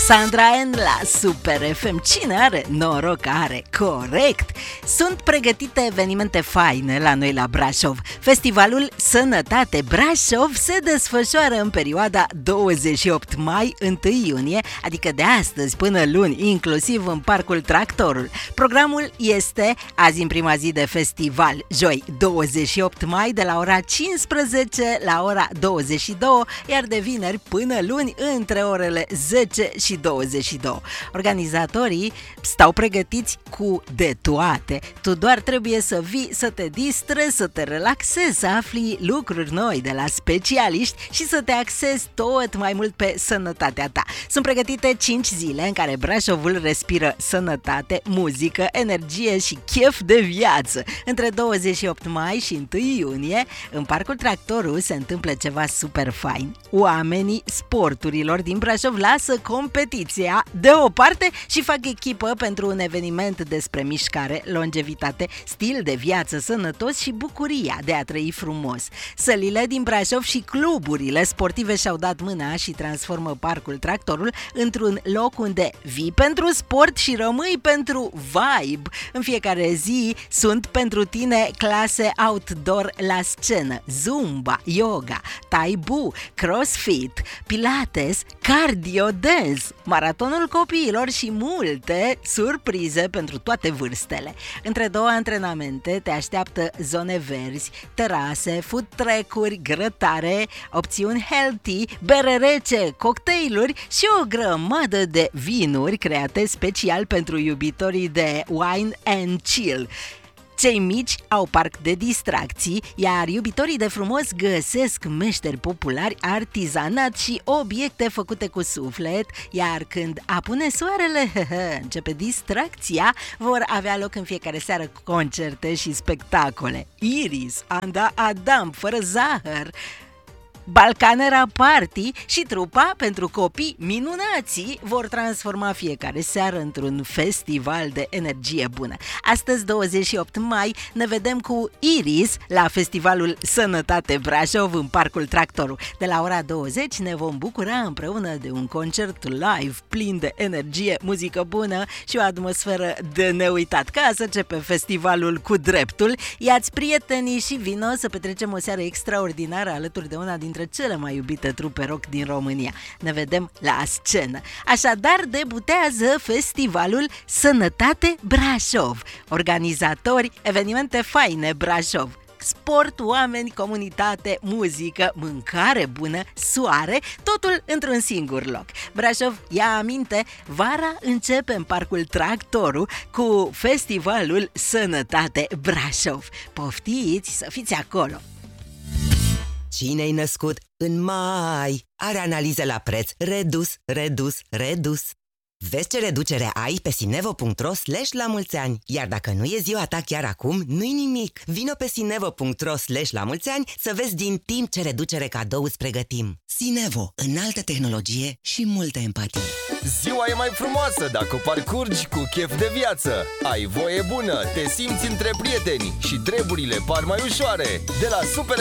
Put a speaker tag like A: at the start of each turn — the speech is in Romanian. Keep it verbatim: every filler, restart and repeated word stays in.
A: Sandra N la Super F M. Cine are noroc are, corect. Sunt pregătite evenimente faine la noi la Brașov. Festivalul Sănătate Brașov se desfășoară în perioada douăzeci și opt mai - unu iunie, adică de astăzi până luni, inclusiv în Parcul Tractorul. Programul este azi în prima zi de festival, joi douăzeci și opt mai, de la ora cincisprezece la ora douăzeci și două, iar de vineri până luni între orele zece și douăzeci și două. Organizatorii stau pregătiți cu de toate. Tu doar trebuie să vii, să te distrezi, să te relaxezi, să afli lucruri noi de la specialiști și să te axezi tot mai mult pe sănătatea ta. Sunt pregătite cinci zile în care Brașovul respiră sănătate, muzică, energie și chef de viață. Între douăzeci și opt mai și unu iunie, în Parcul Tractorul se întâmplă ceva super fain. Oamenii sporturilor din Brașov lasă competiția deoparte și fac echipă pentru un eveniment despre mișcare, longevitate, stil de viață sănătos și bucuria de a trăi frumos. Sălile din Brașov și cluburile sportive și-au dat mâna și transformă Parcul Tractorul într-un loc unde vii pentru sport și rămâi pentru vibe. În fiecare zi sunt pentru tine clase outdoor la scenă: Zumba, yoga, tai bu, crossfit, pilates, cardio dance, maratonul copiilor și multe surprize pentru toate vârstele. Între două antrenamente te așteaptă zone verzi, terase, food track-uri, grătare, opțiuni healthy, bere rece, cocktailuri și o grămadă de vinuri create special pentru iubitorii de wine and chill. Cei mici au parc de distracții, iar iubitorii de frumos găsesc meșteri populari, artizanat și obiecte făcute cu suflet, iar când apune soarele, începe distracția, vor avea loc în fiecare seară concerte și spectacole. Iris, Anda Adam, fără zahăr, Balcanera Party și trupa pentru copii minunații vor transforma fiecare seară într-un festival de energie bună. Astăzi, douăzeci și opt mai, ne vedem cu Iris la Festivalul Sănătate Brașov în Parcul Tractorul. De la ora douăzeci ne vom bucura împreună de un concert live plin de energie, muzică bună și o atmosferă de neuitat. Ca să începe festivalul cu dreptul, ia-ți prietenii și vino să petrecem o seară extraordinară alături de una din dintre cele mai iubite trupe rock din România. Ne vedem la scenă. Așadar, debutează festivalul Sănătate Brașov. Organizatori, evenimente faine Brașov. Sport, oameni, comunitate, muzică, mâncare bună, soare, totul într-un singur loc. Brașov, ia aminte, vara începe în Parcul Tractorul cu festivalul Sănătate Brașov. Poftiți să fiți acolo!
B: Cine-i născut în mai are analiză la preț redus, redus, redus. Vezi ce reducere ai pe sinevo punct ro slash la mulți ani. Iar dacă nu e ziua ta chiar acum, nu-i nimic. Vino pe sinevo punct ro slash la mulți ani să vezi din timp ce reducere cadou îți pregătim. Sinevo, înaltă tehnologie și multă empatie.
C: Ziua e mai frumoasă dacă o parcurgi cu chef de viață. Ai voie bună, te simți între prieteni și treburile par mai ușoare. De la Super